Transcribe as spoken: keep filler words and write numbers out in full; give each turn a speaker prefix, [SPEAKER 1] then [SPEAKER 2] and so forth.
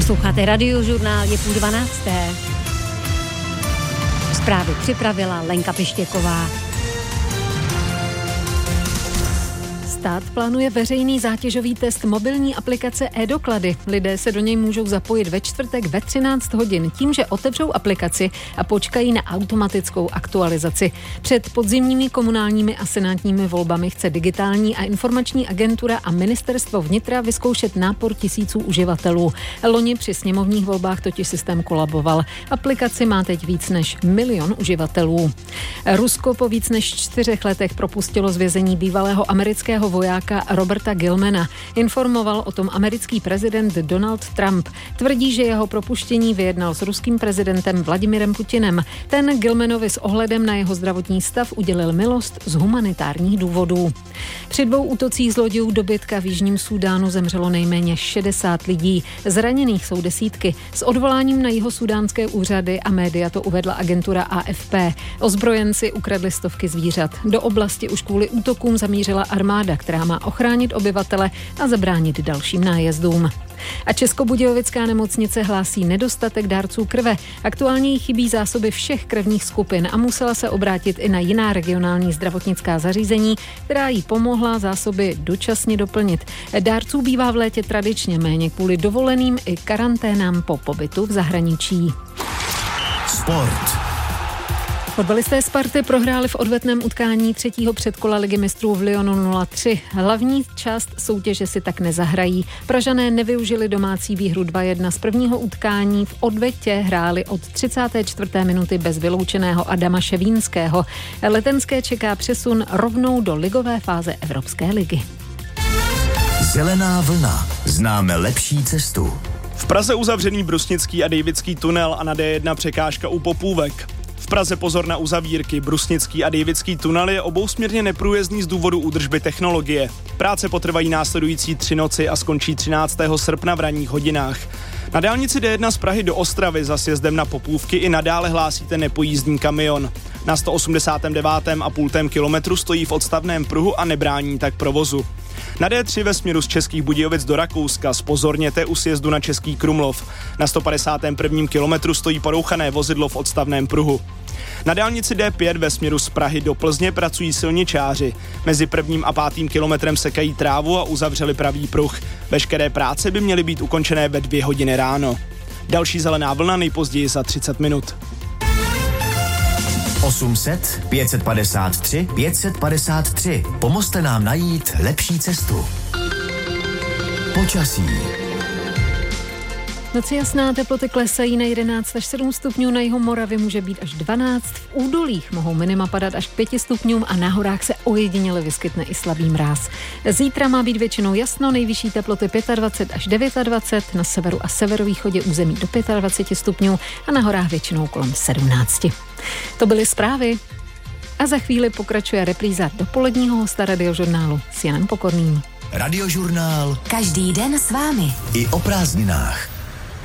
[SPEAKER 1] Posloucháte Radiožurnál, je půl dvanácté. Zprávy připravila Lenka Pištěková. Stát plánuje veřejný zátěžový test mobilní aplikace e-doklady. Lidé se do něj můžou zapojit ve čtvrtek ve třináct hodin tím, že otevřou aplikaci a počkají na automatickou aktualizaci. Před podzimními komunálními a senátními volbami chce Digitální a informační agentura a ministerstvo vnitra vyzkoušet nápor tisíců uživatelů. Loni při sněmovních volbách totiž systém kolaboval. Aplikaci má teď víc než milion uživatelů. Rusko po víc než čtyřech letech propustilo z vězení bývalého amerického vojáka Roberta Gilmana. Informoval o tom americký prezident Donald Trump. Tvrdí, že jeho propuštění vyjednal s ruským prezidentem Vladimirem Putinem. Ten Gilmanovi s ohledem na jeho zdravotní stav udělil milost z humanitárních důvodů. Při dvou útocích zlodějů dobytka v Jižním Súdánu zemřelo nejméně šedesát lidí. Zraněných jsou desítky. S odvoláním na jihosudánské úřady a média to uvedla agentura A F P. Ozbrojenci ukradli stovky zvířat. Do oblasti už kvůli útokům zamířila armáda, která má ochránit obyvatele a zabránit dalším nájezdům. A Českobudějovická nemocnice hlásí nedostatek dárců krve. Aktuálně jí chybí zásoby všech krevních skupin a musela se obrátit i na jiná regionální zdravotnická zařízení, která jí pomohla zásoby dočasně doplnit. Dárců bývá v létě tradičně méně kvůli dovoleným i karanténám po pobytu v zahraničí.
[SPEAKER 2] Sport.
[SPEAKER 1] Fotbalisté Sparty prohráli v odvetném utkání třetího předkola Ligy mistrů v Lyonu nula tři. Hlavní část soutěže si tak nezahrají. Pražané nevyužili domácí výhru dva jedna z prvního utkání. V odvetě hráli od třicáté čtvrté minuty bez vyloučeného Adama Ševínského. Letenské čeká přesun rovnou do ligové fáze Evropské ligy.
[SPEAKER 2] Zelená vlna. Známe lepší cestu.
[SPEAKER 3] V Praze uzavřený Brusnický a Dejvický tunel a na D jedna překážka u Popůvek. V Praze pozor na uzavírky. Brusnický a Dejvický tunel je obousměrně neprůjezdný z důvodu údržby technologie. Práce potrvají následující tři noci a skončí třináctého srpna v ranních hodinách. Na dálnici D jedna z Prahy do Ostravy za sjezdem na Popůvky i nadále hlásíte nepojízdný kamion. Na sto osmdesát devět celá pět kilometru stojí v odstavném pruhu a nebrání tak provozu. Na D tři ve směru z Českých Budějovic do Rakouska zpozorněte u sjezdu na Český Krumlov. Na sto padesát prvním kilometru stojí porouchané vozidlo v odstavném pruhu. Na dálnici D pět ve směru z Prahy do Plzně pracují silničáři. Mezi prvním a pátým kilometrem sekají trávu a uzavřeli pravý pruh. Veškeré práce by měly být ukončené ve dvě hodiny ráno. Další zelená vlna nejpozději za třicet minut.
[SPEAKER 2] osm set, pět set padesát tři, pět set padesát tři. Pomozte nám najít lepší cestu. Počasí.
[SPEAKER 1] Noci jasná, teploty klesají na jedenáct až sedm stupňů, na jihu Moravy může být až dvanáct, v údolích mohou minima padat až k pěti stupňům a na horách se ojediněle vyskytne i slabý mráz. Zítra má být většinou jasno, nejvyšší teploty dvacet pět až dvacet devět, na severu a severovýchodě území do dvacet pět stupňů a na horách většinou kolem sedmnáct. To byly zprávy a za chvíli pokračuje repríza dopoledního hosta Radiožurnálu s Janem Pokorným.
[SPEAKER 2] Radiožurnál.
[SPEAKER 4] Každý den s vámi.
[SPEAKER 2] I o prázdninách.